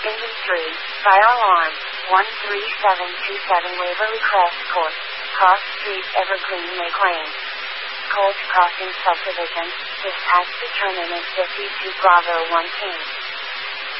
Industry, Fire Alarm, 13727 Waverly Crest Court, Cross Street, Evergreen, Lake Lane. Colt Crossing Subdivision, dispatch determinant 52 Bravo 1 Team.